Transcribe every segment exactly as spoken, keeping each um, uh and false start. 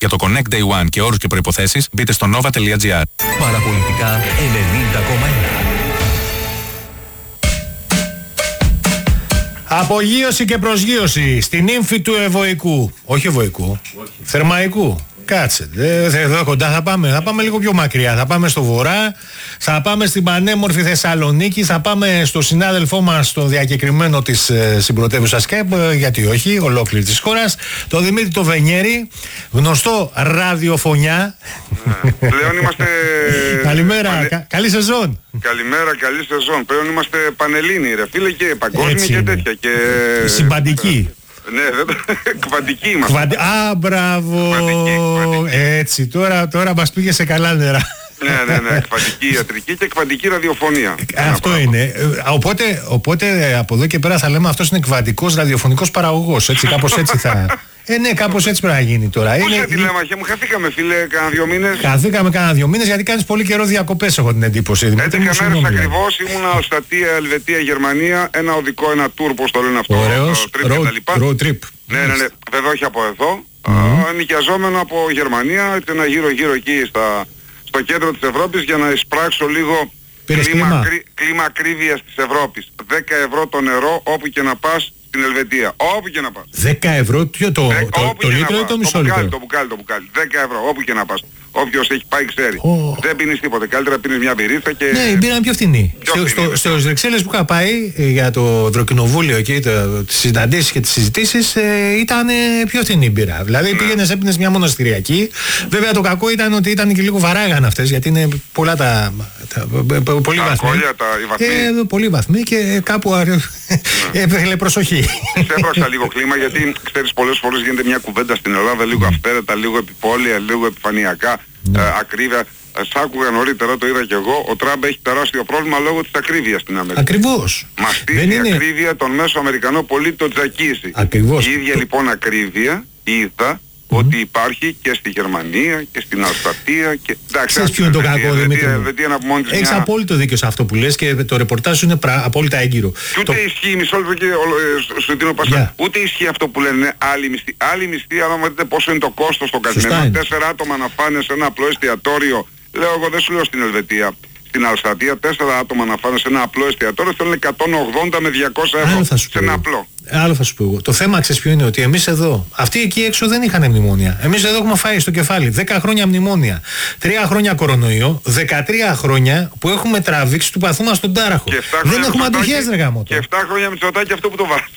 Για το Connect Day One και όρους και προϋποθέσεις μπείτε στο nova τελεία gr. Παραπολιτικά ενενήντα κόμμα ένα. Απογείωση και προσγείωση στην ύμφη του Ευωικού. Όχι Ευωικού, όχι. Θερμαϊκού. Κάτσε, εδώ κοντά θα πάμε, θα πάμε λίγο πιο μακριά, θα πάμε στο βορρά, θα πάμε στην πανέμορφη Θεσσαλονίκη, θα πάμε στο συνάδελφό μας το διακεκριμένο της ε, συμπρωτεύουσας ΚΕΠ, ε, γιατί όχι, ολόκληρη της χώρας, το Δημήτρη το Βενιέρη, γνωστό ραδιοφωνιά. Ναι, πλέον είμαστε... Καλημέρα, πανε... κα, καλή σεζόν. Καλημέρα, καλή σεζόν, πλέον είμαστε πανελλήνιοι ρε φίλε και παγκόσμιοι και τέτοια και... Συμπαντικοί. Ναι, κβαντική είμαστε. Κβαντι... Α, μπράβο. Κβαντική, κβαντική. Έτσι, τώρα, τώρα μας πήγε σε καλά νερά. Ναι, ναι, ναι, κβαντική ιατρική και κβαντική ραδιοφωνία. Αυτό πράγμα. Είναι. Οπότε, οπότε από εδώ και πέρα θα λέμε αυτός είναι κβαντικός ραδιοφωνικός παραγωγός. Έτσι, κάπως έτσι θα... Ε, ναι, κάπως έτσι πρέπει να γίνει τώρα. Πώς είναι... τη λέμε, μου χαθήκαμε φίλε κάνα δύο μήνες. Χαθήκαμε κάνα δύο μήνες γιατί κάνεις πολύ καιρό διακοπές, έχω την εντύπωση. έντεκα μέρες ακριβώς, ήμουνα Αλστατία, Ελβετία, Γερμανία, ένα οδικό, ένα tour, πώς το λένε αυτό. Ωραίος, road trip. Ναι, ναι, ναι, βέβαια όχι από εδώ, mm-hmm. νοικιαζόμενο από Γερμανία, έτσι ένα γύρω γύρω εκεί στα, στο κέντρο της Ευρώπης για να εισπράξω λίγο κλίμα, κρί, κλίμα ακρίβειας της Ευρώπης. δέκα ευρώ το νερό όπου και να πας στην Ελβετία, όπου και να πας. δέκα ευρώ το, το, Δε, το, το λίτρο ή το μισό λίτρο? Το μπουκάλι, το μπουκάλι, δέκα ευρώ, όπου και να πας. Όποιος έχει πάει ξέρει. Oh. Δεν πίνεις τίποτε. Καλύτερα πίνεις μια μπυρίθα και... Ναι, η μπύρα είναι πιο φθηνή. Πιο στο, στις Βρυξέλλες που είχα πάει ε, για το Ευρωκοινοβούλιο εκεί, το, τις συναντήσεις και τις συζητήσεις, ε, ήταν ε, πιο φθηνή η μπύρα. Δηλαδή ναι. πήγαινες, έπινες μια μοναστηριακή. Βέβαια το κακό ήταν ότι ήταν και λίγο βαράγαν αυτές, γιατί είναι πολλά τα... τα πολύ τα βαθμοί. Κόλλια, τα, οι βαθμοί. Ε, πολύ βαθμοί και κάπου έπαιρνε ναι. προσοχή. Σε έπραξα λίγο κλίμα γιατί ξέρεις πολλές φορές γίνεται μια κουβέντα στην Ελλάδα λίγο αυθαίρετα, λίγο επιπόλαια, λίγο επιφανειακά, ναι. ε, ακρίβεια. Σ' άκουγα νωρίτερα, το είδα και εγώ, ο Τραμπ έχει τεράστιο πρόβλημα λόγω της ακρίβειας στην Αμερική. Ακριβώς. Μαστίζει η είναι... ακρίβεια των μέσο Αμερικανό πολίτη το τζακίζει. Ακριβώς. Η ίδια λοιπόν ακρίβεια είδα mm-hmm. ότι υπάρχει και στη Γερμανία και στην Αλστατία και... Ξέρεις ποιο είναι το κακό, Δημήτρη? Έχεις μια... απόλυτο δίκιο σε αυτό που λες και το ρεπορτάζ σου είναι πρα... απόλυτα έγκυρο. Και ούτε το... ισχύει, μισό λεπτό και σου δίνω πασά, ούτε ισχύει αυτό που λένε άλλη μισθή. Άλλη μισθή, αλλά δείτε πόσο είναι το κόστος των καθημερινών. Τέσσερα άτομα να φάνε σε ένα απλό εστιατόριο. Λέω εγώ, δεν σου λέω στην Ελβετία. Στην Αλστατία τέσσερα άτομα να φάνε σε ένα απλό εστιατόριο θέλουν εκατόν ογδόντα με διακόσια ευρώ σε ένα απλό. Άλλο θα σου πω εγώ. Το θέμα ξέρεις ποιο είναι? Ότι εμείς εδώ, αυτοί εκεί έξω δεν είχαν μνημόνια. Εμείς εδώ έχουμε φάει στο κεφάλι δέκα χρόνια μνημόνια, τρία χρόνια κορονοϊό, δεκατρία χρόνια που έχουμε τραβήξει του παθού μας στον τάραχο. Δεν έχουμε αντοχές ρε γάμο. Και επτά χρόνια Μητσοτάκη αυτό που το βάζει.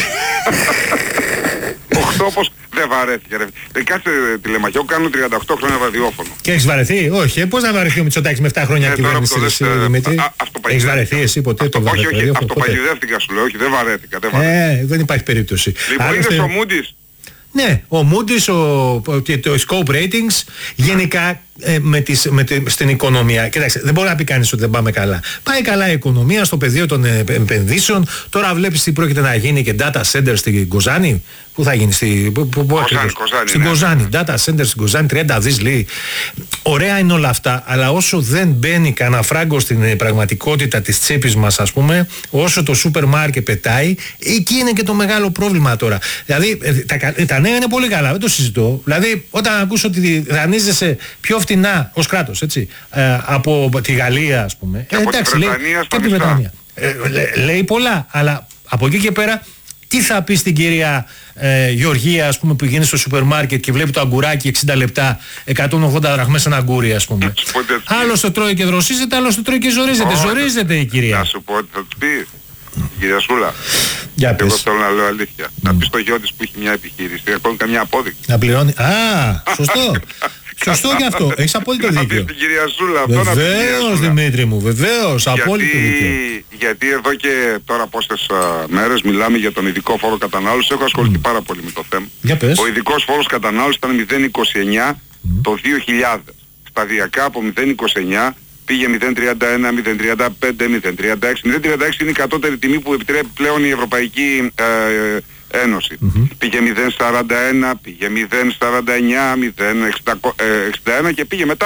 οκτώ πως δεν βαρέθηκε ρε. Ε, κάτσε τηλεμαχιό, κάνω τριάντα οκτώ χρόνια ραδιόφωνο. Και έχεις βαρεθεί? Όχι, ε, πώς να βαρεθεί ο Μητσοτάκης με επτά χρόνια κυβέρνησης, Δημήτρη? Έχεις βαρεθεί εσύ ποτέ το βαρέθηκες? Όχι, όχι, αυτοπαγιδεύτηκα σου λέω, όχι, δεν βαρέθηκα. Ε, δεν υπάρχει περίπτωση. Λοιπόν, είδες ο Moody's? Ναι, ο Moody's, ο, το, το Scope Ratings, γενικά ε, με τις, με τη, στην οικονομία. Κοιτάξτε, δεν μπορεί να πει κανείς ότι δεν πάμε καλά. Πάει καλά η οικονομία στο πεδίο των επενδύσεων. Τώρα βλέπεις τι πρόκειται να γίνει και data center στην Κοζάνη. Πού θα γίνει, στη, που, που, που, Κοζάνη, Κοζάνη, στην ναι. Κοζάνη, data center στην Κοζάνη, τριάντα δις λέει. Ωραία είναι όλα αυτά, αλλά όσο δεν μπαίνει κανένα φράγκο στην πραγματικότητα της τσέπης μας, ας πούμε, όσο το σούπερ μάρκετ πετάει, εκεί είναι και το μεγάλο πρόβλημα τώρα. Δηλαδή, τα, τα νέα είναι πολύ καλά, δεν το συζητώ. Δηλαδή, όταν ακούσω ότι δανείζεσαι πιο φτηνά ως κράτος, έτσι, ε, από τη Γαλλία, ας πούμε. Και ε, από εντάξει, τη Βρετανία λέει, στα Βρετανία. Ε, λέ, λέει πολλά, αλλά από εκεί και πέρα, τι θα πει στην κυρία ε, Γεωργία, ας πούμε, που γίνει στο σούπερ μάρκετ και βλέπει το αγκουράκι εξήντα λεπτά, εκατόν ογδόντα δραχμές ένα αγκούρι, ας πούμε. Άλλος το τρώει και δροσίζεται, άλλος το τρώει και ζορίζεται. Oh, ζορίζεται η κυρία. Να σου πω ότι θα του πει, κυρία Σούλα. Για πες. Εγώ θέλω να λέω αλήθεια. Mm. Να πει στο γιο της που έχει μια επιχείρηση, να κάνει καμιά απόδειξη. Να πληρώνει. Α, σωστό. Σωστό και αυτό. Έχεις απόλυτο δίκιο. Στην κυρία Σούλα, αυτό να πει. Βεβαίως, Δημήτρη μου, βεβαίως. Απόλυτο δίκιο. Γιατί εδώ και τώρα πόσες uh, μέρες μιλάμε για τον ειδικό φόρο κατανάλωσης, έχω ασχοληθεί mm. πάρα πολύ με το θέμα. Για πες. Ο ειδικός φόρος κατανάλωσης ήταν μηδέν κόμμα είκοσι εννιά mm. το δύο χιλιάδες. Σταδιακά από μηδέν κόμμα είκοσι εννιά πήγε μηδέν κόμμα τριάντα ένα, μηδέν κόμμα τριάντα πέντε, μηδέν κόμμα τριάντα έξι. μηδέν κόμμα τριάντα έξι είναι η κατώτερη τιμή που επιτρέπει πλέον η Ευρωπαϊκή ε, Ένωση. Mm-hmm. Πήγε μηδέν κόμμα σαράντα ένα, πήγε μηδέν κόμμα σαράντα εννιά, μηδέν κόμμα εξήντα ένα και πήγε μετά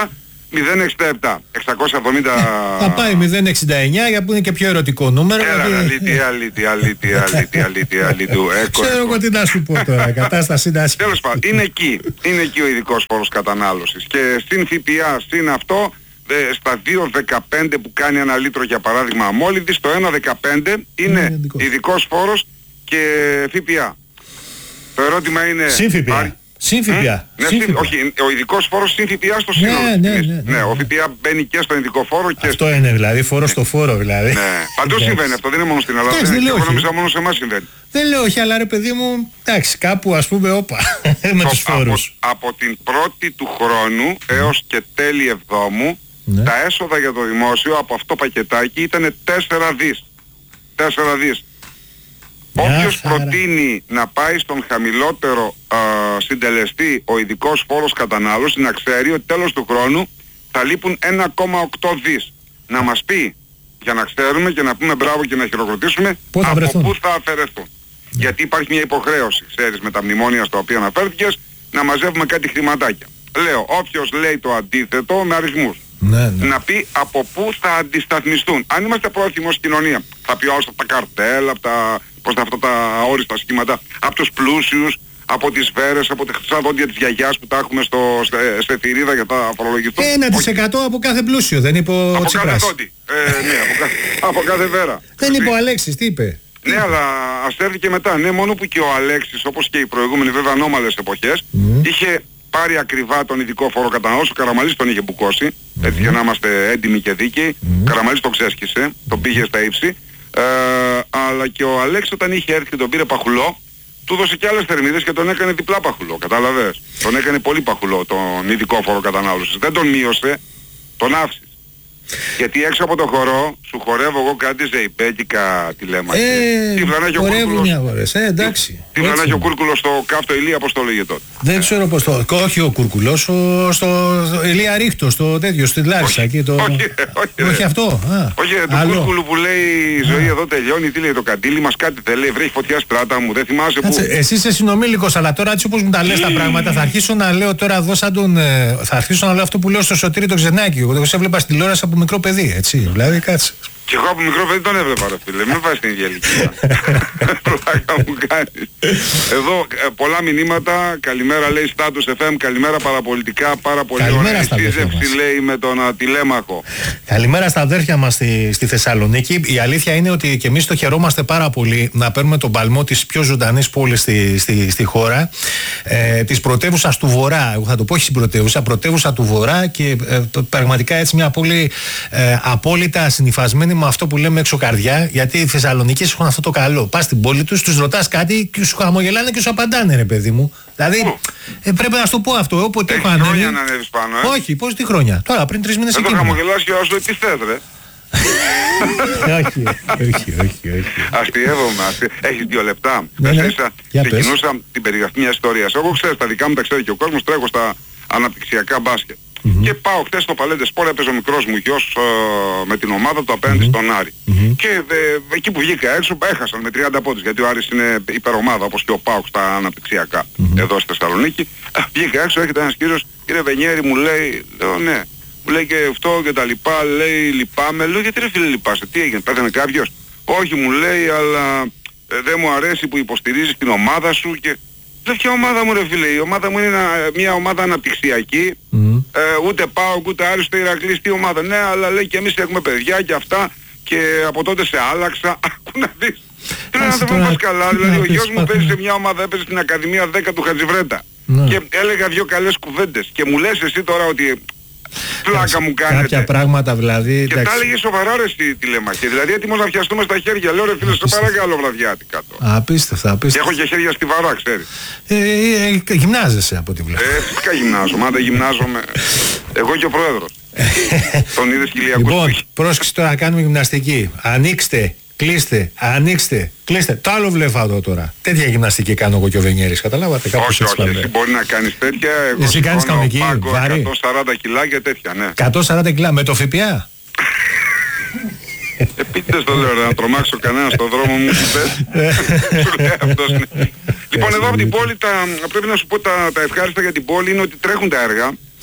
μηδέν εξήντα επτά, εξακόσια εβδομήντα... Θα πάει μηδέν εξήντα εννιά για που είναι και πιο ερωτικό νούμερο. Έλα, γιατί... αλήτη, αλήτη, αλήτη, αλήτη, αλήτη, αλήτη. Ξέρω εγώ τι να σου πω τώρα, κατάσταση είναι άσχημη. Τέλος πάντων, είναι εκεί, είναι εκεί ο ειδικός φόρος κατανάλωσης. Και στην ΦΠΑ, στην αυτό, στα δύο δεκαπέντε που κάνει ένα λίτρο για παράδειγμα αμόλυδη, στο ένα δεκαπέντε είναι ειδικός φόρος και ΦΠΑ. Το ερώτημα είναι... Συν ΦΠΑ. Συν ΦΠΑ. Ναι, συν, όχι, ο ειδικός φόρος συν ΦΠΑ στο σύνολο. Ναι, ναι, ναι, ναι, ναι, ο ΦΠΑ μπαίνει και στον ειδικό φόρο και... Αυτό είναι δηλαδή, φόρο στο φόρο δηλαδή. Ναι, παντού συμβαίνει αυτό, δεν είναι μόνο στην Ελλάδα. Δεν εγώ νομίζω μόνο σε εμάς συμβαίνει. Δεν λέω όχι, αλλά ρε παιδί μου, εντάξει, κάπου ας πούμε όπα, με τους φόρους. Από, από την πρώτη του χρόνου έως και τέλη εβδόμου, ναι, τα έσοδα για το δημόσιο από αυτό πακετάκι ήταν τέσσερα δις. τέσσερα δις. Όποιος προτείνει να πάει στον χαμηλότερο α, συντελεστή ο ειδικός φόρος κατανάλωσης, να ξέρει ότι τέλος του χρόνου θα λείπουν ένα κόμμα οκτώ δις. Να μας πει, για να ξέρουμε και να πούμε μπράβο και να χειροκροτήσουμε, πού από βρεθούν, πού θα αφαιρεθούν. Yeah. Γιατί υπάρχει μια υποχρέωση, ξέρεις, με τα μνημόνια στα οποία αναφέρθηκες, να μαζεύουμε κάτι χρηματάκια. Λέω, όποιος λέει το αντίθετο με αριθμούς, ναι, ναι, να πει από πού θα αντισταθμιστούν. Αν είμαστε πρόθυμοι ως κοινωνία, θα πει όλους από τα καρτέλ, από τα, πώς τα, αυτά τα αόριστα σχήματα, από τους πλούσιους, από τις βέρες, από τα χρυσά δόντια της γιαγιάς που τα έχουμε στο, σε θηρίδα για τα φορολογηθούν. Ένα τοις εκατό από κάθε πλούσιο, δεν είπε ο από Τσίπρας. Κάθε δόντι. Ε, ναι, από, κάθε, από κάθε βέρα. Δεν είπε ο Αλέξης, τι είπε. Ναι, αλλά αστέρθηκε μετά. Ναι, μόνο που και ο Αλέξης, όπως και οι προηγούμενοι βέβαια ανώμαλες εποχές, mm. είχε πάρει ακριβά τον ειδικό φόρο κατανάλωσης. Ο Καραμανλής τον είχε μπουκώσει, mm. έτσι για να είμαστε έντιμοι και δίκαιοι. Mm. Ο Καραμανλής τον ξέσκησε, τον πήγε στα ύψη. Ε, αλλά και ο Αλέξης όταν είχε έρθει και τον πήρε παχουλό, του δώσε και άλλες θερμίδες και τον έκανε διπλά παχουλό. Κατάλαβες. Τον έκανε πολύ παχουλό τον ειδικό φόρο κατανάλωσης. Δεν τον μείωσε, τον άφησε. Γιατί έξω από το χορό σου χορεύω εγώ κάτι ζεϊπέτικα τηλέματα. Ε, Τύφλα και ο Κούρκουλος. Ε, εντάξει. Τύφλα και ο Κούρκουλος στο κάφτο Ηλία, πώς το λέγε τότε. Δεν ξέρω πώς το... Όχι ο Κούρκουλος, ο... στο Ηλία Ρίχτο, στο τέτοιο, στην Λάρισα. Όχι, το... όχι, όχι, όχι αυτό. Α, όχι, του Κούρκουλου που λέει η ζωή εδώ τελειώνει, τι λέει το καντήλι μας, κάτι δεν λέει, βρέχει φωτιά στράτα μου, δεν θυμάσαι που... Εσύ είσαι συνομήλικος, αλλά τώρα έτσι όπως μου τα λες τα πράγματα, θα αρχίσω να λέω τώρα εδώ σαν τον... Θα αρχίσω να λέω αυτό που λέω στο Σωτήρη το Ξενάκη. Εγώ σε έβλεπα στην τηλεόραση από μικρό παιδί, έτσι, δηλαδή κάτσε. Και εγώ από μικρό παιδί τον έβλεπα ρε φίλε, μην βάζεις την ίδια ηλικία. Πλάκα μου κάνεις. Εδώ ε, πολλά μηνύματα, καλημέρα λέει Status εφ εμ, καλημέρα παραπολιτικά, πάρα πολύ ωραία σύζευση λέει με τον α, τηλέμαχο. Καλημέρα στα αδέρφια μας στη, στη Θεσσαλονίκη. Η αλήθεια είναι ότι και εμείς το χαιρόμαστε πάρα πολύ να παίρνουμε τον παλμό της πιο ζωντανής πόλης στη, στη, στη χώρα, ε, της πρωτεύουσας του Βορρά. Εγώ θα το πω όχι στην πρωτεύουσα, πρωτεύουσα του Βορρά και ε, πραγματικά έτσι μια πόλη ε, απόλυτα συνυφασμένη με αυτό που λέμε έξω καρδιά, γιατί οι Θεσσαλονίκες έχουν αυτό το καλό. Πας στην πόλη τους, τους ρωτάς κάτι και σου χαμογελάνε και σου απαντάνε, ρε παιδί μου. Δηλαδή ε, πρέπει να σου το πω αυτό. Όποτε έχω ανέβει. Χρόνια να ανέβεις πάνω, ε. Όχι, πώς τι χρόνια. Τώρα πριν τρεις μήνες εκεί. Δεν το χαμογελάς και όσο τι θες, ρε. όχι, όχι, όχι, όχι. Αστειεύομαι. Έχεις δύο λεπτά. Ναι, ναι. Ξεκινούσα την περιγραφή μιας ιστορίας. Εγώ ξέρεις, τα δικά μου τα ξέρει και ο κόσμος, τρέχω στα αναπτυξιακά μπάσκετ. Mm-hmm. Και πάω χτες στο Παλέντε Σπορ, έπαιζε ο μικρός μου γιος ε, με την ομάδα του απέναντι mm-hmm. στον Άρη. Mm-hmm. Και ε, εκεί που βγήκα έξω έχασαν με τριάντα πόντους, γιατί ο Άρης είναι υπερομάδα όπως και ο ΠΑΟΚ στα αναπτυξιακά mm-hmm. εδώ στη Θεσσαλονίκη. Βγήκα έξω, έρχεται ένας κύριος, κύριε Βενιέρη μου λέει, λέω ναι, μου λέει και αυτό και τα λοιπά, λέει λυπάμαι, λέω γιατί ρε φίλε λυπάσαι, τι έγινε, πέθανε κάποιος? Όχι μου λέει, αλλά ε, δεν μου αρέσει που υποστηρίζεις την ομάδα σου και... Λέω ποια ομάδα μου ρε φίλε, η ομάδα μου είναι ένα, μια ομάδα αναπτυξιακή, mm. ε, ούτε πάω ούτε Άρης ούτε Ηρακλής, τι ομάδα, ναι αλλά λέει και εμείς έχουμε παιδιά και αυτά και από τότε σε άλλαξα, άκου να δεις. Θέλω να το πω πας καλά, δηλαδή ο γιος μου παίζει σε μια ομάδα, έπαιζε στην Ακαδημία δέκα του Χατζιβρέτα και έλεγα δυο καλές κουβέντες και μου λες εσύ τώρα ότι... Πλάκα μου κάνετε. Κάποια πράγματα δηλαδή. Και τα έλεγε σοβαρά ρε στη τηλέμαχη. Δηλαδή έτοιμος να πιαστούμε στα χέρια. Λέω ρε φίλε, σε παρακαλώ βραδιάτικα τώρα. Απίστευτα, απίστευτα. Και έχω και χέρια στιβαρά, ξέρεις. Ε, ε, ε, γυμνάζεσαι από ό,τι βλέπω. Ε, φυσικά γυμνάζομαι. Αν δεν γυμνάζομαι. Εγώ και ο πρόεδρος. Τον είδες Κυλιακούς. Λοιπόν, πρόσεξε τώρα να κάνουμε γυμναστική. Ανοίξτε. Κλείστε, ανοίξτε, κλείστε. Το άλλο βλέπω εδώ τώρα. Τέτοια γυμναστική κάνω εγώ και ο Βενιέρης. Καταλάβατε κάπως όχι, έτσι. Όχι, εσύ μπορεί να κάνεις τέτοια. Εγώ εσύ κάνεις κανονική, βάρη. εκατόν σαράντα κιλά και τέτοια, ναι. εκατόν σαράντα κιλά με το ΦΠΑ. Επίτηδες το λέω, να τρομάξω κανένα στον δρόμο μου που θες. Σου λέει αυτός, ναι. Λοιπόν, εδώ από την πόλη, τα, πρέπει να σου πω τα, τα ευχάριστα για την πόλη είναι ότι τρέχουν τα έργα.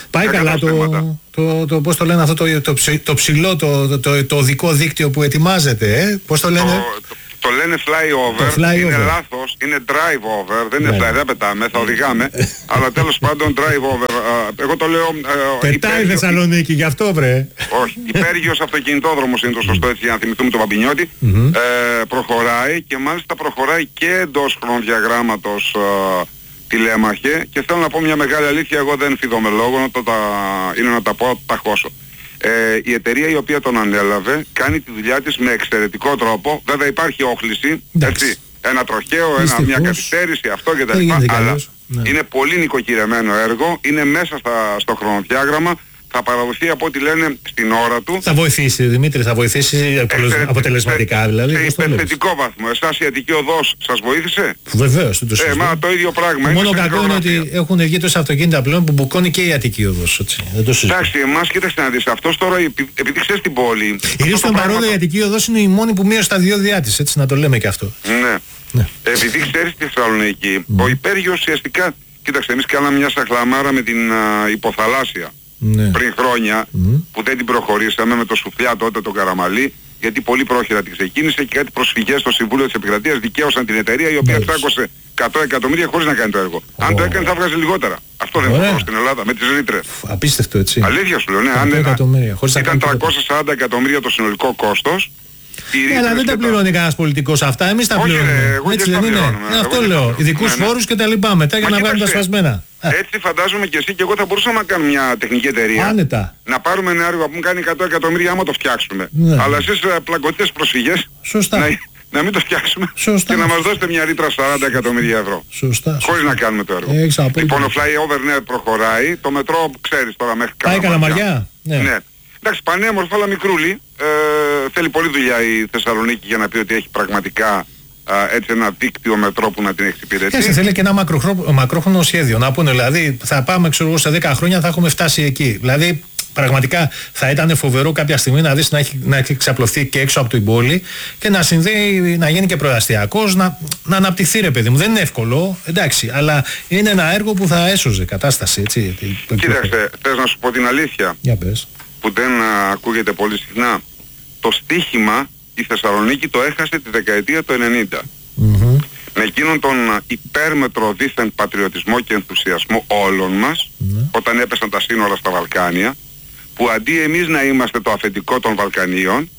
Πάει καλά το, το, το, το, πώς το λένε αυτό το, το, το ψηλό, το, το, το, το οδικό δίκτυο που ετοιμάζεται, ε? Πώς το λένε? Το, το, το λένε flyover, το fly είναι over. λάθος, είναι drive over, δεν είναι fly, δεν πετάμε, θα οδηγάμε, αλλά τέλος πάντων drive over, εγώ το λέω... Πετάει η Θεσσαλονίκη, γι' αυτό βρε. Όχι, υπέργειος αυτοκινητόδρομος είναι το σωστό, έτσι, αν θυμηθούμε τον Παμπινιώτη, Mm-hmm. ε, προχωράει και μάλιστα προχωράει και εντός χρονοδιαγράμματος ε, τηλέμαχε, και θέλω να πω μια μεγάλη αλήθεια, εγώ δεν φιδομαι λόγο, να το, τα, είναι να τα πω, τα χώσω. Ε, η εταιρεία η οποία τον ανέλαβε κάνει τη δουλειά της με εξαιρετικό τρόπο. Βέβαια υπάρχει όχληση, έτσι, ένα τροχαίο, ένα, μια καθυστέρηση, αυτό και τα λοιπά, αλλά ναι. είναι πολύ νοικοκυρεμένο έργο, είναι μέσα στα, στο χρονοδιάγραμμα, θα παραδοθεί από ό,τι λένε στην ώρα του. Θα βοηθήσει, Δημήτρη, θα βοηθήσει αποτελεσματικά δηλαδή. Σε υπερθετικό βαθμό. Εσάς η Αττική Οδός σας βοήθησε? Βεβαίως. Ε, μα το ίδιο πράγμα. Μόνο κακό είναι ότι έχουν βγει τόσα αυτοκίνητα πλέον που μπουκώνει και η Αττική Οδός. Εντάξει, εμάς κοίταξε να δεις. Αυτός τώρα, επειδή ξέρεις την πόλη... Ιδίως στον παρόλο η Αττική Οδός είναι η μόνη που μείωσε τα διόδια της, έτσι να το λέμε και αυτό. Ναι. ναι. Επειδή ξέρεις τη Θεσσαλονίκη, mm. ο υπέργειος ουσιαστικά... Κοίταξε, εμείς κάναμε μια σαχλαμάρα με την α, υποθαλάσσια. Ναι. Πριν χρόνια mm. που δεν την προχωρήσαμε με το Σουφλιά τότε τον Καραμαλή, γιατί πολύ πρόχειρα την ξεκίνησε και κάτι προσφυγές στο Συμβούλιο της Επικρατείας δικαίωσαν την εταιρεία η οποία ψάκωσε εκατό εκατομμύρια χωρίς να κάνει το έργο. Oh. Αν το έκανε θα βγάζει λιγότερα. Αυτό δεν είναι στην Ελλάδα με τις ρήτρες. Απίστευτο, έτσι. Αλήθεια σου λέω, ναι. Αν ήταν τριακόσια σαράντα εκατομμύρια το συνολικό κόστος. Ε, αλλά δεν τα πληρώνει κανένας πολιτικός αυτά, εμείς τα πληρώνουμε. Έτσι δεν είναι? Αυτό λέω. Ειδικούς φόρους και τα λοιπά μετά για να βγάλουν τα σπασμένα. Έτσι φαντάζομαι και εσύ και εγώ θα μπορούσαμε να κάνουμε μια τεχνική εταιρεία. Άνετα. Να πάρουμε ένα έργο που μου κάνει εκατό εκατομμύρια άμα το φτιάξουμε. Ναι. Αλλά εσείς πλακωτές προσφυγές Σωστά. Να, να μην το φτιάξουμε. Σωστά. Και να μας δώσετε μια ρήτρα σαράντα εκατομμύρια ευρώ. Σωστά. Χωρίς να κάνουμε το έργο. Έξα, λοιπόν, ο flyover ναι προχωράει. Το μετρό ξέρεις τώρα μέχρι Πάει Καλαμαριά. Ναι. ναι. Εντάξει, πανέμορφο αλλά μικρούλι. Ε, θέλει πολλή δουλειά η Θεσσαλονίκη για να πει ότι έχει πραγματικά α, έτσι ένα δίκτυο μετρό που να την εξυπηρετεί. Και θέλει και ένα μακρόχρονο σχέδιο. Να πούνε δηλαδή θα πάμε ξέρω, σε δέκα χρόνια θα έχουμε φτάσει εκεί. Δηλαδή πραγματικά θα ήταν φοβερό κάποια στιγμή να δεις να έχει, να έχει ξαπλωθεί και έξω από την πόλη και να συνδέει, να γίνει και προαστιακός, να, να αναπτυχθεί ρε παιδί μου. Δεν είναι εύκολο, εντάξει, αλλά είναι ένα έργο που θα έσωζε κατάσταση. Έτσι, κοίταξε, θες να σου πω την αλήθεια. Για πες. Που δεν α, ακούγεται πολύ συχνά. Το στίχημα η Θεσσαλονίκη το έχασε τη δεκαετία του ενενήντα. Mm-hmm. Με εκείνον τον υπέρμετρο δίθεν πατριωτισμό και ενθουσιασμό όλων μας, mm-hmm. όταν έπεσαν τα σύνορα στα Βαλκάνια, που αντί εμείς να είμαστε το αφεντικό των Βαλκανίων,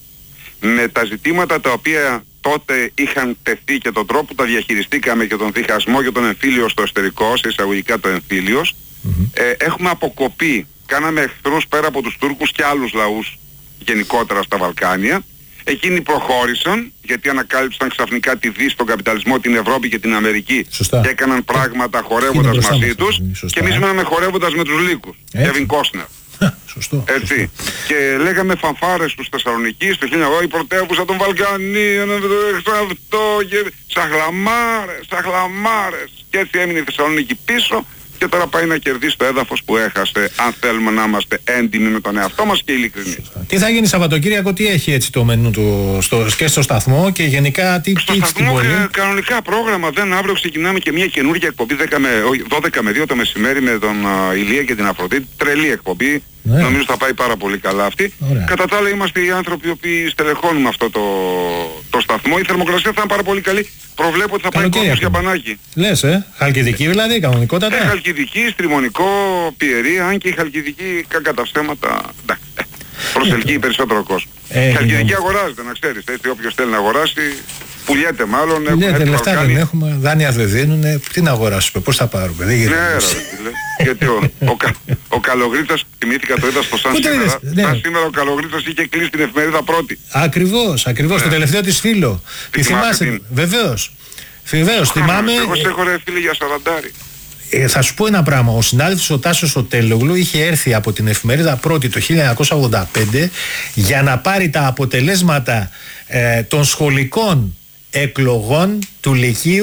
με τα ζητήματα τα οποία τότε είχαν τεθεί και τον τρόπο που τα διαχειριστήκαμε και τον διχασμό και τον εμφύλιο στο εσωτερικό, σε εισαγωγικά το εμφύλιος, mm-hmm. ε, έχουμε αποκοπεί. Κάναμε εχθρούς πέρα από τους Τούρκους και άλλους λαούς γενικότερα στα Βαλκάνια. Εκείνοι προχώρησαν γιατί ανακάλυψαν ξαφνικά τη Δύση, τον καπιταλισμό, την Ευρώπη και την Αμερική. Σωστά. Και έκαναν πράγματα χορεύοντας μαζί τους. Σωστά. Και εμείς μέναμε χορεύοντας με τους λύκους. Κέβιν Κόσνερ. Σωστό. Έτσι. Σωστό. Και λέγαμε φανφάρες στους Θεσσαλονικείς το χίλια εννιακόσια η πρωτεύουσα των Βαλκανίων, αυτό και σαχλαμάρες, σαχλαμάρες. Και έτσι έμεινε η Θεσσαλονίκη πίσω. Και τώρα πάει να κερδίσει το έδαφος που έχασε, αν θέλουμε να είμαστε έντιμοι με τον εαυτό μας και ειλικρινείς. Τι θα γίνει Σαββατοκύριακο, τι έχει έτσι το μενού του στο, και στο σταθμό και γενικά τι στο σταθμό ε, κανονικά πρόγραμμα, δεν αύριο ξεκινάμε και μια καινούργια εκπομπή δέκα με, δώδεκα με δύο το μεσημέρι με τον uh, Ηλία και την Αφροδίτη, τρελή εκπομπή, ναι. Νομίζω θα πάει πάρα πολύ καλά αυτή. Ωραία. Κατά τα άλλα είμαστε οι άνθρωποι οι οποίοι στελεχώνουμε αυτό το, το σταθμό, η θερμοκρασία θα είναι πάρα πολύ καλή. Προβλέπω ότι θα πάει κόσμος για μπανάκι. Λες, ε, Χαλκιδική δηλαδή, κανονικότατα. Ε, Χαλκιδική, Στριμονικό, Πιερία, αν και η Χαλκιδική κακά τα ψέματα, ε, προσελκύει περισσότερο κόσμο. Ε, η Χαλκιδική αγοράζεται, να ξέρεις, έτσι, όποιος θέλει να αγοράσει, πουλιέται μάλλον. Πουλιέται, λεφτά δεν έχουμε, δάνεια δεν δίνουνε, τι να αγοράσουμε, πώς θα πάρουμε, δεν γίνεται. Ναι, ρε, γιατί ο, ο, κα, ο Καλογρίτας, θυμήθηκα το είδα στο σαν σήμερα, ναι. Σαν σήμερα ο Καλογρίτας είχε κλείσει την εφημερίδα πρώτη. Ακριβώς, ακριβώς, ναι. Το τελευταίο της φίλο. Τη θυμάσαι, βεβαίως. Βεβαίως, θυμάμαι. Εγώ σε έχω ρε φίλε για σαραντάρι. Ε, θα σου πω ένα πράγμα. Ο συνάδελφος ο Τάσος ο Τέλογλου είχε έρθει από την εφημερίδα Πρώτη το χίλια εννιακόσια ογδόντα πέντε για να πάρει τα αποτελέσματα ε, των σχολικών εκλογών του Λυκείου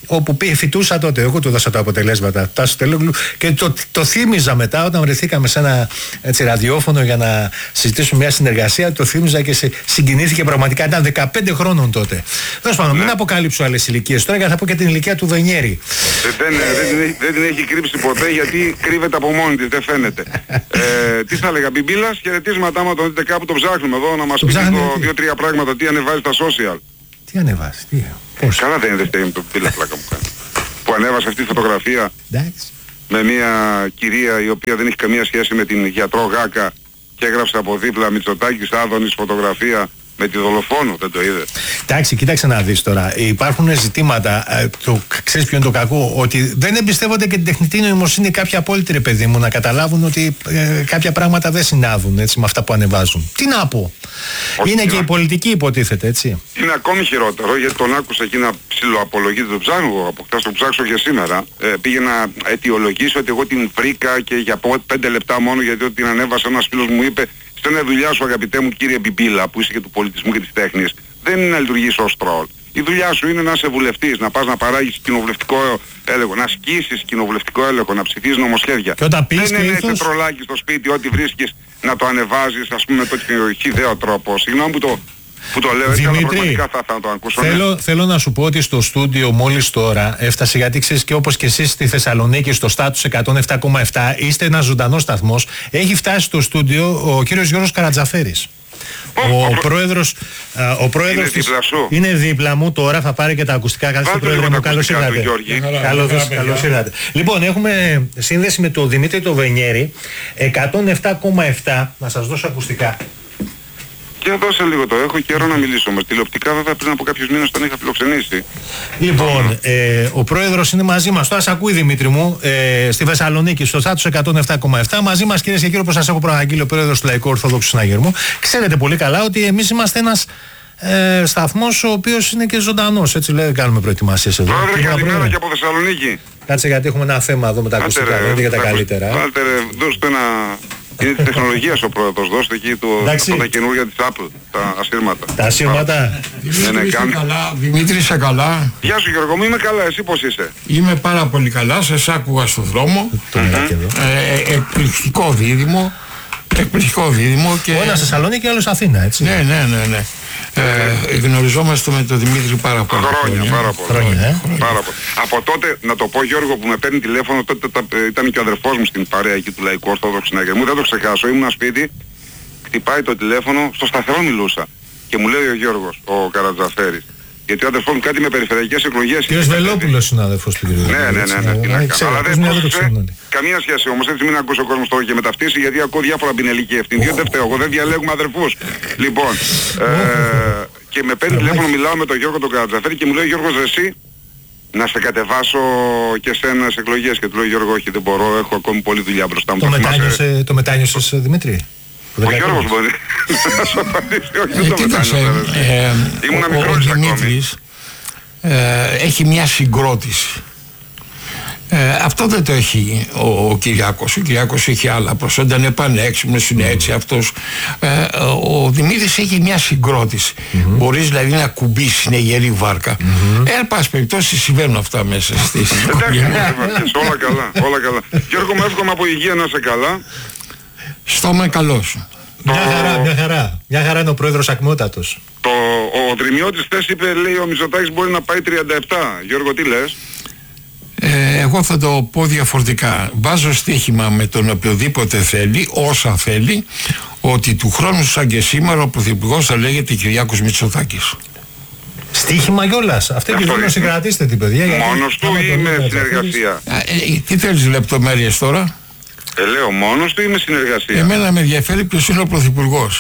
όπου πήγε, φοιτούσα τότε, εγώ του δώσα τα αποτελέσματα Τάσου Τελόγλου και το, το θύμιζα μετά όταν βρεθήκαμε σε ένα έτσι, ραδιόφωνο για να συζητήσουμε μια συνεργασία. Το θύμιζα και σε, συγκινήθηκε πραγματικά. Ήταν δεκαπέντε χρόνων τότε. Τέλος πάντων, ναι. Μην αποκαλύψω άλλες ηλικίες τώρα και θα πω και την ηλικία του Βενιέρη. Δεν, δεν, δεν, δεν την έχει κρύψει ποτέ γιατί κρύβεται από μόνη της, δεν φαίνεται. ε, τι θα έλεγα, Μπιμπίλας, χαιρετίσματα άμα τον δείτε κάπου, το ψάχνουμε εδώ να μας πει δύο-τρία πράγματα, τι ανεβάζει στα social. Τι ανεβάζει, τι, πώς. Καλά δεν είναι δεύτερη με τον Μπιμπίλα πλάκα μου κάνει. Που ανέβασε αυτή τη φωτογραφία με μια κυρία η οποία δεν έχει καμία σχέση με την γιατρό Γάκα και έγραψε από δίπλα Μητσοτάκης Άδωνης φωτογραφία με τη δολοφόνο, δεν το είδε. Εντάξει, κοίταξε να δεις τώρα. Υπάρχουν ζητήματα. Ε, το, ξέρεις ποιο είναι το κακό, ότι δεν εμπιστεύονται και την τεχνητή νοημοσύνη κάποια απόλυτη, ρε παιδί μου, να καταλάβουν ότι ε, κάποια πράγματα δεν συνάδουν έτσι, με αυτά που ανεβάζουν. Τι να πω. Όχι, είναι και η πολιτική υποτίθεται, έτσι. Είναι ακόμη χειρότερο γιατί τον άκουσα εκεί να ψιλοαπολογείται, το ψάχνω, από χτες το ψάξω και σήμερα. Ε, πήγε να αιτιολογήσει ότι εγώ την βρήκα και για πέντε λεπτά μόνο γιατί ότι την ανέβασε ένας φίλος μου είπε. Στην δουλειά σου αγαπητέ μου κύριε Μπιμπίλα που είσαι και του πολιτισμού και της τέχνης δεν είναι να λειτουργείς ως τρόλ. Η δουλειά σου είναι να είσαι βουλευτής, να πας να παράγεις κοινοβουλευτικό έλεγχο, να ασκήσεις κοινοβουλευτικό έλεγχο, να ψηφίσεις νομοσχέδια. Δεν είναι να είσαι τρολάκι στο σπίτι, ό,τι βρίσκεις να το ανεβάζεις ας πούμε με το χυδαίο τρόπο. Συγγνώμη που το, που το λέω, έτσι, αλλά πραγματικά θα, θα το ακούσω. Θέλω, ναι. θέλω να σου πω ότι στο στούντιο μόλις τώρα έφτασε, γιατί ξέρεις και όπως και εσείς στη Θεσσαλονίκη στο στάτους εκατόν επτά κόμμα επτά είστε ένας ζωντανός σταθμός, έχει φτάσει στο στούντιο ο κύριος Γιώργος Καρατζαφέρης. Ο, ο πρόεδρος, ο πρόεδρος είναι, της, δίπλα σου. είναι δίπλα μου τώρα, θα πάρει και τα ακουστικά. Καλώς πρόεδρε μου, καλώς ήρθατε. Καλώς ήρθατε. Λοιπόν, έχουμε σύνδεση με τον Δημήτρη το Βενιέρη, εκατόν επτά κόμμα επτά, να σας δώσω ακουστικά. Και δώσε λίγο το, έχω καιρό να μιλήσω με τηλεοπτικά, βέβαια πριν από κάποιους μήνες τον είχα φιλοξενήσει. Λοιπόν, ε, ο πρόεδρος είναι μαζί μας, τώρα σε ακούει Δημήτρη μου, ε, στη Θεσσαλονίκη, στο στάτους εκατόν επτά κόμμα επτά, μαζί μας κυρίες και κύριοι, όπως σας έχω προαναγγείλει, ο πρόεδρος του Λαϊκού Ορθόδοξου Συναγερμού. Ξέρετε πολύ καλά ότι εμείς είμαστε ένας ε, σταθμός ο οποίος είναι και ζωντανός, έτσι λέει, κάνουμε προετοιμασίες εδώ. Πρόεδρε, καλημέρα και από Θεσσαλονίκη. Κάτσε γιατί έχουμε ένα θέμα εδώ με τα ακουστικά, δεν είναι για τα καλύτερα. Βάλτε ρε, δώστε ένα... Είναι της τεχνολογίας ο πρόεδρος, δώστε εκεί το, τα καινούργια της Apple, τα ασύρματα. Τα ασύρματα. Δημήτρη, είσαι καλά. Δημήτρη, είσαι καλά. Γεια σου Γιώργο μου, είμαι καλά, εσύ πώς είσαι? Είμαι πάρα πολύ καλά, σας άκουγα στον δρόμο. ε, εκπληκτικό δίδυμο. Εκπληκτικό δίδυμο. Και... Ο ένας Θεσσαλονίκη και άλλος Αθήνα, έτσι. Ναι, ναι, ναι, ναι. Ε, γνωριζόμαστε με τον Δημήτρη πάρα πολύ. Χρόνια, πάρα πολύ. Χρόνια, ε? Πάρα πολύ. Από τότε, να το πω Γιώργο που με παίρνει τηλέφωνο, τότε τα, ήταν και ο αδερφός μου στην παρέα εκεί του Λαϊκού Ορθόδοξου Συναγερμού, δεν το ξεχάσω, ήμουν σπίτι, χτυπάει το τηλέφωνο, στο σταθερό μιλούσα και μου λέει ο Γιώργος, ο Καρατζαφέρης. Γιατί ο αδερφός μου κάτι με περιφερειακές εκλογές. Κύριος Βελόπουλος είναι ο αδερφός του κύριου. Ναι, ναι, ναι, ναι. Αλλά δεν πρόσεξε καμία σχέση όμως, έτσι μην ακούσει ο κόσμος τώρα και με ταυτίσει, γιατί ακούω διάφορα πινελική ευθύνη. Δεν φταίω, εγώ δεν διαλέγουμε αδερφούς. Λοιπόν, και με παίρνει τηλέφωνο, μιλάω με τον Γιώργο τον Καρατζαφέρη και μου λέει Γιώργος εσύ να σε κατεβάσω και σε ένας εκλογές. Και του λέω Γιώργο όχι δεν μπορώ, έχω ακόμη πολλή δουλειά μπροστά μου. Το μετάνιωσες Δημήτρη? Ο Γιώργος μπορεί να σου απαντήσει, όχι δεν το μετάνιωσα. Ήμουνα μικρός ακόμη. Έχει μια συγκρότηση. Ε, αυτό δεν το έχει ο, ο Κυριάκος. Ο Κυριάκος έχει άλλα προσόντα, είναι πανέξυπνος, είναι έτσι αυτός. Ε, ο Δημήτρης έχει μια συγκρότηση. Mm-hmm. Μπορείς δηλαδή να κουμπίσεις, είναι γερή βάρκα. Mm-hmm. Ε, πάση περιπτώσει συμβαίνουν αυτά μέσα στη Εντάξει, όλα καλά, όλα καλά. Γιώργο μου εύχομαι από υγεία να είσαι καλά. Στόμα καλός. Μια χαρά, μια χαρά. Μια χαρά είναι ο πρόεδρος ακμότατος. Το, ο Δρυμιώτης χθες είπε, λέει ο Μητσοτάκης μπορεί να πάει τριάντα επτά. Γιώργο τι λες? Ε, εγώ θα το πω διαφορετικά. Βάζω στοίχημα με τον οποιοδήποτε θέλει, όσα θέλει, ότι του χρόνου σαν και σήμερα ο Πρωθυπουργός θα λέγεται Κυριάκος Μητσοτάκης. Στοίχημα κιόλας. Αυτή τη δόση συγκρατήστε την παιδιά. Μόνος του ή με συνεργασία? Ε, τι θέλεις λεπτομέρειες τώρα? Ε, λέω μόνος του ή με συνεργασία? Εμένα με ενδιαφέρει ποιος είναι ο Πρωθυπουργός.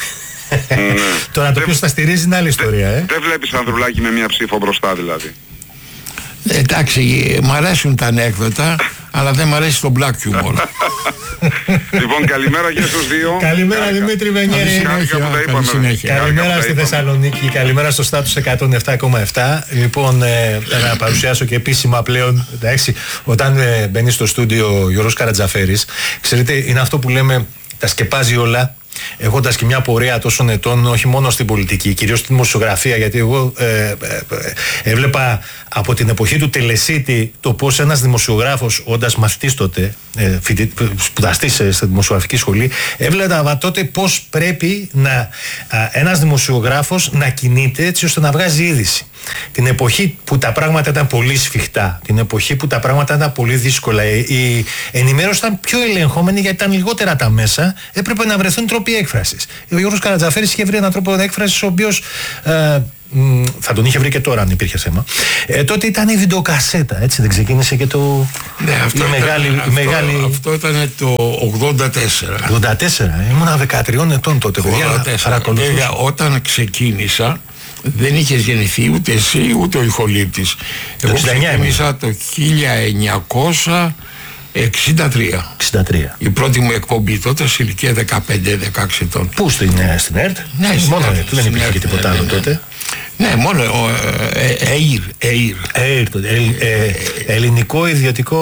Τώρα το ποιος θα στηρίζει είναι άλλη ιστορία. ε. Δεν βλέπεις Ανδρουλάκη με μία ψήφο μπροστά δηλαδή? Εντάξει, μ' αρέσουν τα ανέκδοτα, αλλά δεν μ' αρέσει το black humor. Λοιπόν, καλημέρα και στους δύο. Καλημέρα Δημήτρη Βενιέρη. Καλημέρα στη Θεσσαλονίκη, καλημέρα στο στάτους εκατόν επτά κόμμα επτά. Λοιπόν, ε, να παρουσιάσω και επίσημα πλέον, εντάξει, όταν ε, μπαίνει στο στούντιο ο Γιώργος Καρατζαφέρης, ξέρετε, είναι αυτό που λέμε, τα σκεπάζει όλα. έχοντας και μια πορεία τόσων ετών, όχι μόνο στην πολιτική, κυρίως στη δημοσιογραφία, γιατί εγώ ε, ε, ε, έβλεπα από την εποχή του Τελεσίτη το πώς ένας δημοσιογράφος, όντας μαθητής τότε, ε, φοιτη, σπουδαστής στη δημοσιογραφική σχολή, έβλεπα τότε πώς πρέπει να, α, ένας δημοσιογράφος να κινείται έτσι ώστε να βγάζει είδηση. Την εποχή που τα πράγματα ήταν πολύ σφιχτά, την εποχή που τα πράγματα ήταν πολύ δύσκολα, η ενημέρωση ήταν πιο ελεγχόμενη γιατί ήταν λιγότερα τα μέσα, έπρεπε να βρεθούν τρόποι έκφρασης. Ο Γιώργος Καρατζαφέρης είχε βρει έναν τρόπο έκφρασης ο οποίος ε, μ, θα τον είχε βρει και τώρα αν υπήρχε θέμα. Ε, τότε ήταν η βιντεοκασέτα, έτσι δεν ξεκίνησε και το... Ναι, αυτό, η ήταν, μεγάλη, αυτό, η μεγάλη... αυτό ήταν το ογδόντα τέσσερα. ογδόντα τέσσερα, ήμουνα δεκατρία ετών τότε. ογδόντα τέσσερα. Και όταν ξεκίνησα, δεν είχες γεννηθεί ούτε εσύ ούτε ο ηχολήπτης. Εγώ ξεκίνησα το χίλια εννιακόσια εξήντα τρία. εξήντα τρία. Η πρώτη μου εκπομπή τότε σε ηλικία δεκαπέντε δεκαέξι ετών. Πού στην, στην ΕΡΤ? Ναι, μόνο στην ΕΡΤ, δεν υπήρχε και τίποτα άλλο τότε. Ναι, μόνο ΕΙΡ. Ελληνικό Ιδιωτικό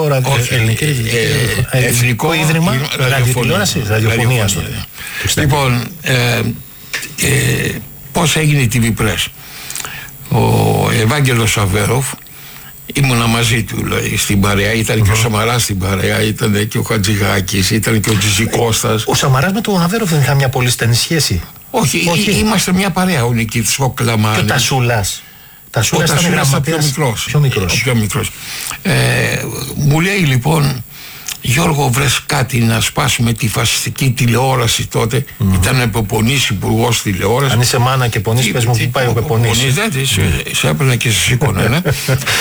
Εθνικό Ίδρυμα Ραδιοτηλεόρασης, Ραδιοφωνίας. Λοιπόν, πώς έγινε η τι βι Press? Ο Ευάγγελος Αβέροφ, ήμουνα μαζί του δηλαδή, στην παρέα, ήταν και ο Σαμαράς στην παρέα, ήταν και ο Χατζηγάκης, ήταν και ο Τζιζικώστας. Ο Σαμαράς με τον Αβέροφ δεν είχα μια πολύ στενή σχέση? Όχι, Όχι. είμαστε μια παρέα, ο Νικήτης, ο Κλαμάνης. Και ο Τασούλας? Τασούλας ήταν πιο μικρός. Πιο μικρός. Πιο μικρός. Ε, μου λέει λοιπόν, Γιώργο, βρες κάτι να σπάσουμε τη φασιστική τηλεόραση τότε. Mm. Ήταν Πεπονής υπουργός τηλεόραση. Αν είσαι μάνα και πονείς, πες μου που πάει ο Πεπονής. Πεπονής, δεν τη, σε έπαιρνα και σε σήκωνα, ναι.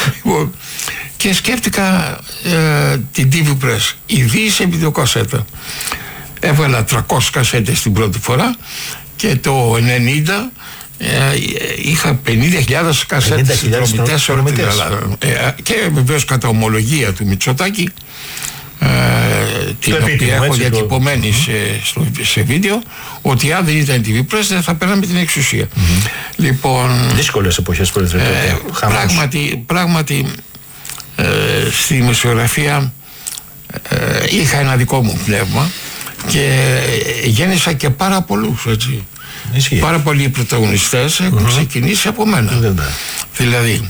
Και σκέφτηκα ε, την τι βι Press. Ειδή σε βιντεοκασέτα. Έβγαλα τριακόσιες κασέτες την πρώτη φορά και το ενενήντα ε, είχα πενήντα χιλιάδες κασέτες συνδρομητές σε όλη την Ελλάδα. Ε, και βεβαίως κατά ομολογία του Μητσοτάκη, ε, την το οποία επίτιμο, έχω έτσι, διατυπωμένη το... σε, στο, σε βίντεο, ότι αν δεν ήταν τι βι Press δεν θα παίρναμε την εξουσία. Mm-hmm. Λοιπόν, δύσκολες εποχές που ήρθε τότε. Ε, πράγματι, πράγματι ε, στη δημοσιογραφία ε, είχα ένα δικό μου πνεύμα και γέννησα και πάρα πολλούς, έτσι. Ισχύει. Πάρα πολλοί πρωταγωνιστές έχουν mm-hmm. ξεκινήσει από μένα. Mm-hmm. Δηλαδή,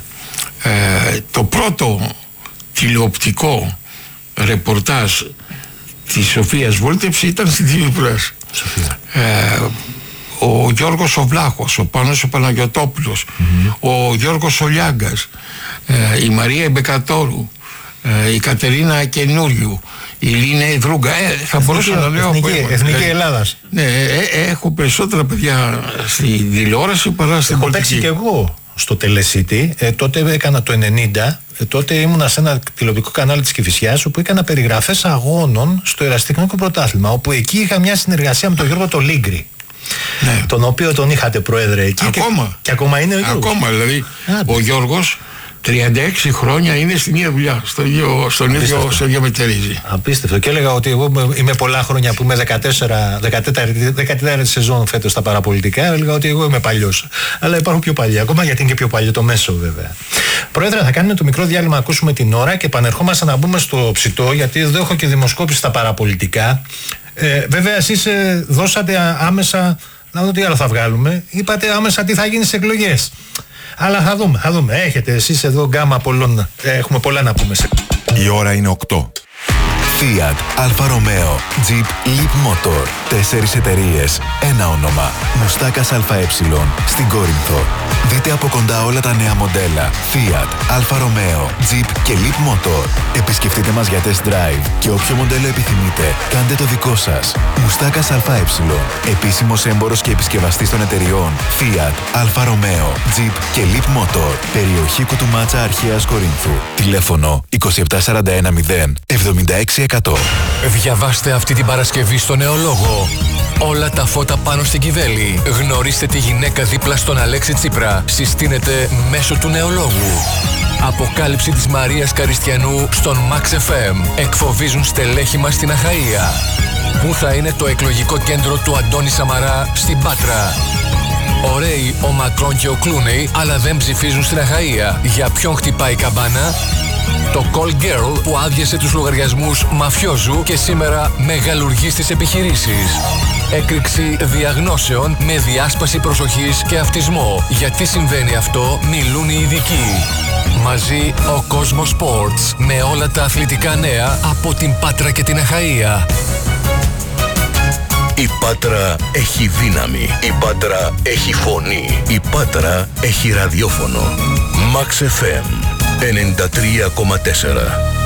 ε, το πρώτο τηλεοπτικό ρεπορτάζ της Σοφίας Βούλτεψη ήταν στην τι βι Press. Ε, ο Γιώργος ο Βλάχος, ο Πάνος ο Παναγιωτόπουλος, mm-hmm. ο Γιώργος ο Λιάγκας, ε, η Μαρία Εμπεκατόρου, ε, η Κατερίνα Καινούριου, η Λίνα Ιδρούγκα, ε, θα μπορούσα να λέω Εθνική, εθνική Ελλάδας. Ναι, ε, ε, έχω περισσότερα παιδιά στην τηλεόραση παρά στην έχω πολιτική. Έχω παίξει και εγώ στο Τελεσίτη, ε, τότε έκανα το ενενήντα, ε, τότε ήμουνα σε ένα τηλεοπτικό κανάλι της Κηφισιάς όπου έκανα περιγραφές αγώνων στο ερασιτεχνικό πρωτάθλημα, όπου εκεί είχα μια συνεργασία με τον Γιώργο το Λίγκρη. Ναι. Τον οποίο τον είχατε πρόεδρε εκεί. Ακόμα. Και, και ακόμα είναι ο Γιώργος. Ακόμα, δηλαδή. Άντε. Ο Γιώργος τριάντα έξι χρόνια είναι στην ίδια δουλειά, στο ίδιο, στον ίδιο, στο ίδιο μετερίζει. Απίστευτο. Και έλεγα ότι εγώ είμαι πολλά χρόνια που είμαι δεκατέσσερα, δεκατέσσερα σεζόν φέτος στα παραπολιτικά. Έλεγα ότι εγώ είμαι παλιός. Αλλά υπάρχουν πιο παλιά, ακόμα γιατί είναι και πιο παλιό το μέσο βέβαια. Πρόεδρε, θα κάνουμε το μικρό διάλειμμα να ακούσουμε την ώρα και επανερχόμαστε να μπούμε στο ψητό, γιατί εδώ έχω και δημοσκόπηση στα παραπολιτικά. Ε, βέβαια, εσείς ε, δώσατε άμεσα. Να δω τι άλλο θα βγάλουμε. Είπατε άμεσα τι θα γίνει στις εκλογές. Αλλά θα δούμε, θα δούμε. Έχετε εσείς εδώ γκάμα πολλών. Έχουμε πολλά να πούμε. Η ώρα είναι οκτώ. Fiat, Alfa Romeo, Jeep, Leap Motor. Τέσσερις εταιρείες, ένα όνομα. Μουστάκας ΑΕ στην Κόρινθο. Δείτε από κοντά όλα τα νέα μοντέλα Fiat, Alfa Romeo, Jeep και Leap Motor. Επισκεφτείτε μας για test drive και όποιο μοντέλο επιθυμείτε, κάντε το δικό σας. Μουστάκας ΑΕ, επίσημος έμπορος και επισκευαστής των εταιριών Fiat, Alfa Romeo, Jeep και Leap Motor. Περιοχή Κουτουμάτσα Αρχαίας Κορίνθου. Τηλέφωνο είκοσι επτά σαράντα ένα μηδέν εβδομήντα έξι εκατό. Διαβάστε αυτή την Παρασκευή στο Νεολόγο. Όλα τα φώτα πάνω στην Κηβέλη. Γνωρίστε τη γυναίκα δίπλα στον Αλέξη Τσίπρα. Συστήνεται μέσω του Νεολόγου. Αποκάλυψη της Μαρίας Καριστιανού στον Max εφ εμ. Εκφοβίζουν στελέχη μας στην Αχαΐα. Πού θα είναι το εκλογικό κέντρο του Αντώνη Σαμαρά στην Πάτρα. Ωραίοι ο Μακρόν και ο Κλούνεϊ, αλλά δεν ψηφίζουν στην Αχαΐα. Για ποιον χτυπάει η καμπάνα? Το call girl που άδειασε τους λογαριασμούς μαφιόζου και σήμερα μεγαλουργεί στις επιχειρήσεις. Έκρηξη διαγνώσεων με διάσπαση προσοχής και αυτισμό. Γιατί συμβαίνει αυτό, μιλούν οι ειδικοί. Μαζί ο Κόσμος Sports με όλα τα αθλητικά νέα από την Πάτρα και την Αχαΐα. Η Πάτρα έχει δύναμη. Η Πάτρα έχει φωνή. Η Πάτρα έχει ραδιόφωνο. Max εφ εμ ενενήντα τρία κόμμα τέσσερα.